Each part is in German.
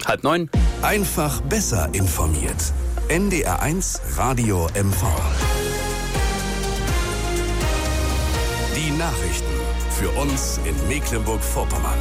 8:30. Einfach besser informiert. NDR1 Radio MV. Die Nachrichten für uns in Mecklenburg-Vorpommern.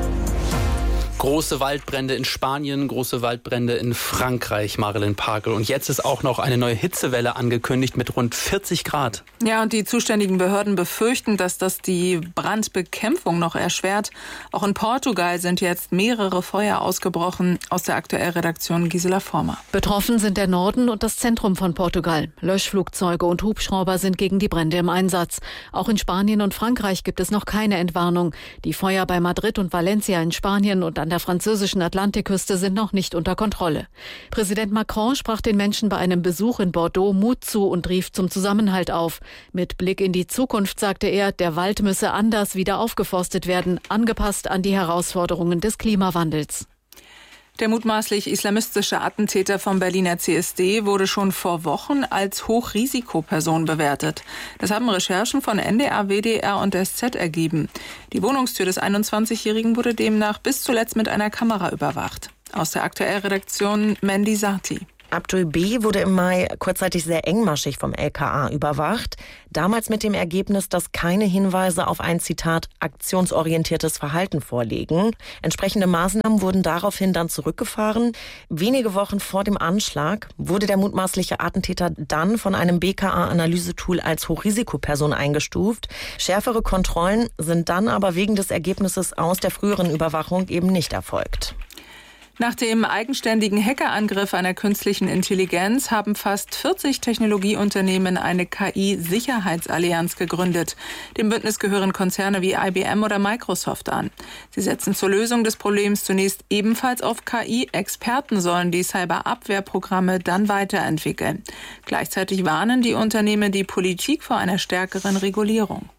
Große Waldbrände in Spanien, große Waldbrände in Frankreich, Marilyn Parkel. Und jetzt ist auch noch eine neue Hitzewelle angekündigt mit rund 40 Grad. Ja, und die zuständigen Behörden befürchten, dass das die Brandbekämpfung noch erschwert. Auch in Portugal sind jetzt mehrere Feuer ausgebrochen. Aus der Aktuellredaktion Gisela Former. Betroffen sind der Norden und das Zentrum von Portugal. Löschflugzeuge und Hubschrauber sind gegen die Brände im Einsatz. Auch in Spanien und Frankreich gibt es noch keine Entwarnung. Die Feuer bei Madrid und Valencia in Spanien und an der französischen Atlantikküste sind noch nicht unter Kontrolle. Präsident Macron sprach den Menschen bei einem Besuch in Bordeaux Mut zu und rief zum Zusammenhalt auf. Mit Blick in die Zukunft sagte er, der Wald müsse anders wieder aufgeforstet werden, angepasst an die Herausforderungen des Klimawandels. Der mutmaßlich islamistische Attentäter vom Berliner CSD wurde schon vor Wochen als Hochrisikoperson bewertet. Das haben Recherchen von NDR, WDR und SZ ergeben. Die Wohnungstür des 21-Jährigen wurde demnach bis zuletzt mit einer Kamera überwacht. Aus der Aktuellredaktion Mandy Sarti. Abdul B. wurde im Mai kurzzeitig sehr engmaschig vom LKA überwacht. Damals mit dem Ergebnis, dass keine Hinweise auf ein, Zitat, aktionsorientiertes Verhalten vorliegen. Entsprechende Maßnahmen wurden daraufhin dann zurückgefahren. Wenige Wochen vor dem Anschlag wurde der mutmaßliche Attentäter dann von einem BKA-Analysetool als Hochrisikoperson eingestuft. Schärfere Kontrollen sind dann aber wegen des Ergebnisses aus der früheren Überwachung eben nicht erfolgt. Nach dem eigenständigen Hackerangriff einer künstlichen Intelligenz haben fast 40 Technologieunternehmen eine KI-Sicherheitsallianz gegründet. Dem Bündnis gehören Konzerne wie IBM oder Microsoft an. Sie setzen zur Lösung des Problems zunächst ebenfalls auf KI. Experten sollen die Cyberabwehrprogramme dann weiterentwickeln. Gleichzeitig warnen die Unternehmen die Politik vor einer stärkeren Regulierung.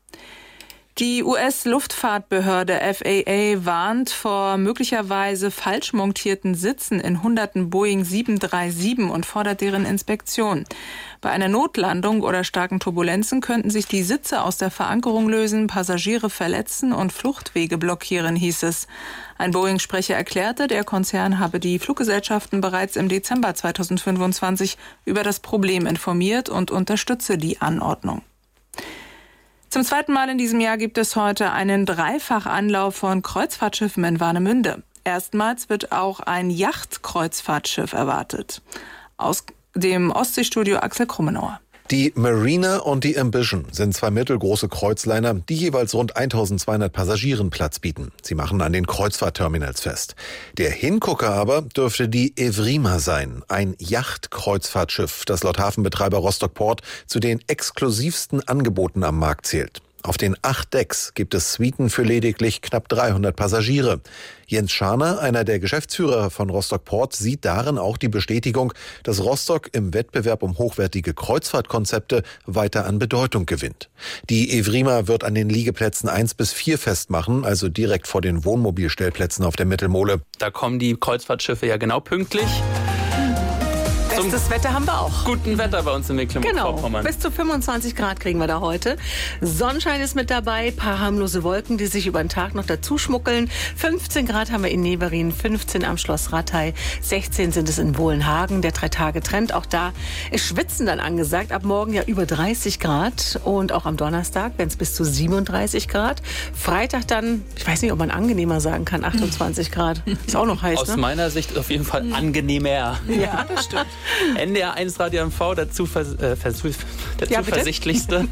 Die US-Luftfahrtbehörde FAA warnt vor möglicherweise falsch montierten Sitzen in hunderten Boeing 737 und fordert deren Inspektion. Bei einer Notlandung oder starken Turbulenzen könnten sich die Sitze aus der Verankerung lösen, Passagiere verletzen und Fluchtwege blockieren, hieß es. Ein Boeing-Sprecher erklärte, der Konzern habe die Fluggesellschaften bereits im Dezember 2025 über das Problem informiert und unterstütze die Anordnung. Zum zweiten Mal in diesem Jahr gibt es heute einen Dreifachanlauf von Kreuzfahrtschiffen in Warnemünde. Erstmals wird auch ein Yachtkreuzfahrtschiff erwartet. Aus dem Ostseestudio Axel Krummenauer. Die Mariner und die Ambition sind zwei mittelgroße Kreuzliner, die jeweils rund 1200 Passagieren Platz bieten. Sie machen an den Kreuzfahrtterminals fest. Der Hingucker aber dürfte die Evrima sein, ein Yachtkreuzfahrtschiff, das laut Hafenbetreiber Rostock Port zu den exklusivsten Angeboten am Markt zählt. Auf den 8 Decks gibt es Suiten für lediglich knapp 300 Passagiere. Jens Scharner, einer der Geschäftsführer von Rostock Port, sieht darin auch die Bestätigung, dass Rostock im Wettbewerb um hochwertige Kreuzfahrtkonzepte weiter an Bedeutung gewinnt. Die Evrima wird an den Liegeplätzen 1 bis 4 festmachen, also direkt vor den Wohnmobilstellplätzen auf der Mittelmole. Da kommen die Kreuzfahrtschiffe ja genau pünktlich. Bestes Wetter haben wir auch. Guten Wetter bei uns in Mecklenburg-Vorpommern. Genau, bis zu 25 Grad kriegen wir da heute. Sonnenschein ist mit dabei, paar harmlose Wolken, die sich über den Tag noch dazu schmuggeln. 15 Grad haben wir in Neverin, 15 am Schloss Rattay, 16 sind es in Wohlenhagen, der 3-Tage-Trend. Auch da ist Schwitzen dann angesagt, ab morgen ja über 30 Grad und auch am Donnerstag werden es bis zu 37 Grad. Freitag dann, ich weiß nicht, ob man angenehmer sagen kann, 28 Grad. Ist auch noch heiß, Aus ne? meiner Sicht auf jeden Fall angenehmer. Ja, das stimmt. NDR1 Radio MV, der zuversichtlichste.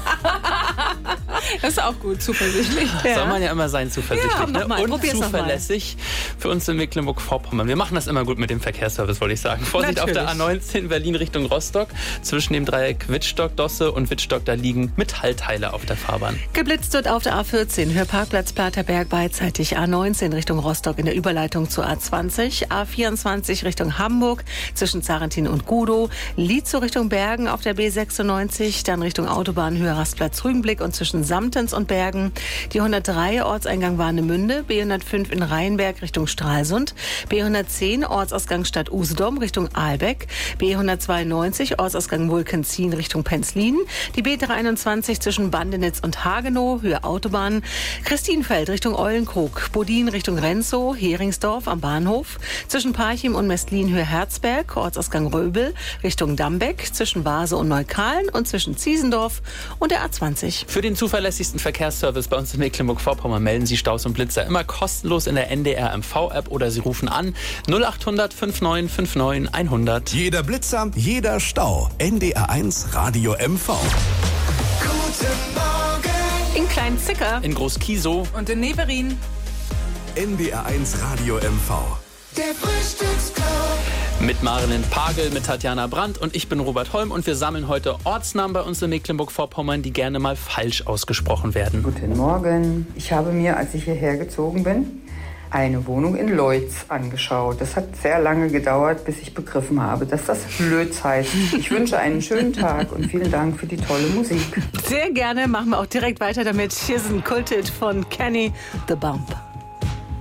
Das ist auch gut, zuversichtlich. Soll man ja immer sein, zuversichtlich. Ja, ne? mal, Und zuverlässig für uns in Mecklenburg-Vorpommern. Wir machen das immer gut mit dem Verkehrsservice, wollte ich sagen. Vorsicht auf der A19 Berlin Richtung Rostock. Zwischen dem Dreieck Wittstock, Dosse und Wittstock, da liegen Metallteile auf der Fahrbahn. Geblitzt wird auf der A14, Hörparkplatz Platerberg beidseitig. A19 Richtung Rostock in der Überleitung zur A20. A24 Richtung Hamburg zwischen Zarentin und Gudow. Lietzow Richtung Bergen auf der B96. Dann Richtung Autobahn Höhe Rastplatz Rügenblick und zwischen Samtens und Bergen. Die 103 Ortseingang Warnemünde, B105 in Rheinberg Richtung Stralsund, B110 Ortsausgang Stadt Usedom Richtung Ahlbeck, B192 Ortsausgang Wulkenzien Richtung Penzlin, die B321 zwischen Bandenitz und Hagenow, Höhe Autobahn, Christienfeld Richtung Eulenkrug, Bodin Richtung Renzow, Heringsdorf am Bahnhof, zwischen Parchim und Mestlin Höhe Herzberg, Ortsausgang Röbel Richtung Dambeck, zwischen Basel und Neukalen und zwischen Ziesendorf und der A20. Für den zuverlässigsten Verkehrsservice bei uns in Mecklenburg-Vorpommern melden Sie Staus und Blitzer immer kostenlos in der NDR MV-App oder Sie rufen an 0800 5959 100. Jeder Blitzer, jeder Stau. NDR1 Radio MV. Guten Morgen. In Kleinzicker, In Groß-Kiesow Und in Neverin. NDR1 Radio MV. Der Frühstücksclub. mit Marilyn Pagel, mit Tatjana Brandt und ich bin Robert Holm und wir sammeln heute Ortsnamen bei uns in Mecklenburg-Vorpommern, die gerne mal falsch ausgesprochen werden. Guten Morgen. Ich habe mir, als ich hierher gezogen bin, eine Wohnung in Leutz angeschaut. Das hat sehr lange gedauert, bis ich begriffen habe, dass das Lötz heißt. Ich wünsche einen schönen Tag und vielen Dank für die tolle Musik. sehr gerne, machen wir auch direkt weiter damit. Hier ist ein Kulthit von Kenny, The Bump.